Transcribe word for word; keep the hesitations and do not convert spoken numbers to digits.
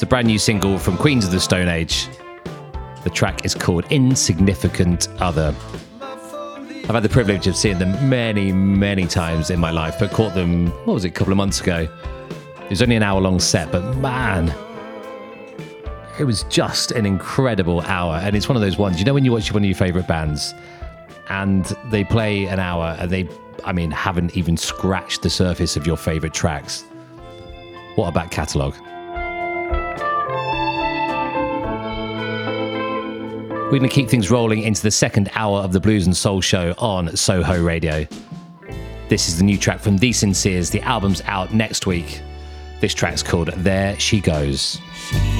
It's a brand new single from Queens of the Stone Age. The track is called Insignificant Other. I've had the privilege of seeing them many, many times in my life, but caught them, what was it, a couple of months ago. It was only an hour-long set, but man, it was just an incredible hour. And it's one of those ones, you know when you watch one of your favourite bands and they play an hour and they, I mean, haven't even scratched the surface of your favourite tracks. What a back catalogue. We're going to keep things rolling into the second hour of the Blues and Soul Show on Soho Radio. This is the new track from The Sinceres. The album's out next week. This track's called There She Goes. She